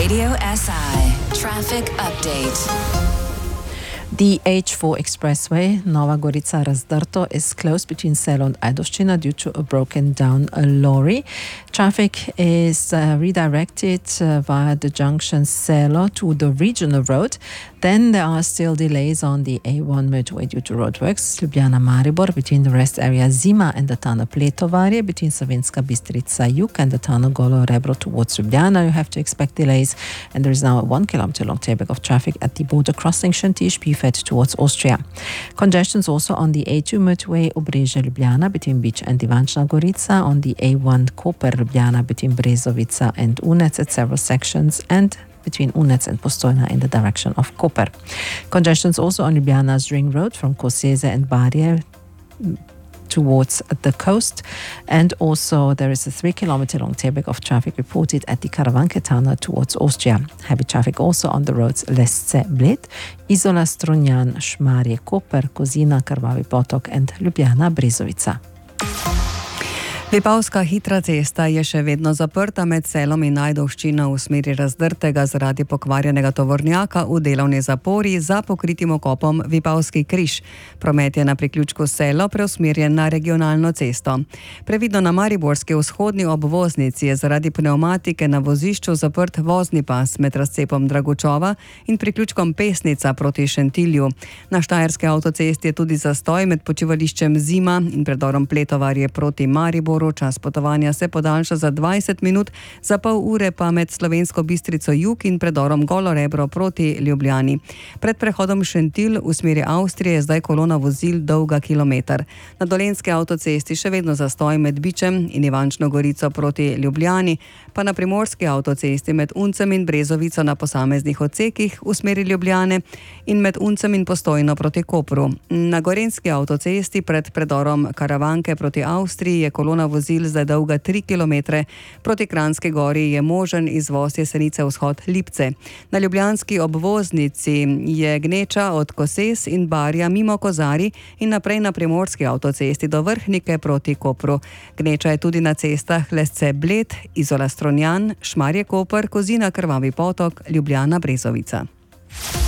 Radio SI Traffic Update. The H4 Expressway, Nova Gorica-Razdrto, is closed between Selo and Ajdovščina due to a broken down lorry. Traffic is redirected via the junction Selo to the regional road. Then there are still delays on the A1 motorway due to roadworks. Ljubljana-Maribor between the rest area Zima and the tunnel Pletovarje, between Savinska Bistrica-Jug and the tunnel Golo Rebro towards Ljubljana. You have to expect delays, and there is now a 1 kilometer long tailback of traffic at the border crossing Šentiš-Pifet towards Austria. Congestions also on the A2 motorway Obrežje-Ljubljana between Bič and Ivančna Gorica, on the A1 Koper-Ljubljana between Brezovica and Unec at several sections, and between Unec and Postojna in the direction of Koper. Congestions also on Ljubljana's Ring Road from Koseze and Barje towards the coast, and also there is a 3 kilometer long tailback of traffic reported at the Karavanke tunnel towards Austria. Heavy traffic also on the roads Lesce-Bled, Izola-Strunjan, Šmarje-Koper, Kozina, Krvavi Potok and Ljubljana-Brezovica. Vipavska hitra cesta je še vedno zaprta med Selom in Ajdovščino v smeri Razdrtega zaradi pokvarjenega tovornjaka v delovni zapori za pokritim okopom Vipavski križ. Promet je na priključku Selo preusmerjen na regionalno cesto. Previdno na mariborski vzhodni obvoznici je zaradi pneumatike na vozišču zaprt vozni pas med razcepom Dragučova in priključkom Pesnica proti Šentilju. Na štajerski avtocesti je tudi zastoj med počivališčem Zima in predorom Pletovarje proti Mariboru. Čas potovanja se podaljša za 20 minut, za pol ure pa med Slovensko Bistrico Jug in predorom Golo Rebro proti Ljubljani. Pred prehodom Šentilj v smeri Avstrije je zdaj kolona vozil dolga kilometer. Na dolenjski avtocesti še vedno zastoj med Bičem in Ivančno Gorico proti Ljubljani, pa na primorski avtocesti med Uncem in Brezovico na posameznih odsekih v smeri Ljubljane in med Uncem in Postojno proti Kopru. Na gorenjski avtocesti pred predorom Karavanke proti Avstriji je kolona vozil zdaj dolga 3 km. Proti Kranjski gori je možen izvoz Jesenice vzhod Lipce. Na ljubljanski obvoznici je gneča od Koses in Barja mimo Kozari in naprej na primorski avtocesti do Vrhnike proti Kopru. Gneča je tudi na cestah Lesce-Bled, Izola-Strunjan, Šmarje-Koper, Kozina, Krvavi Potok, Ljubljana-Brezovica.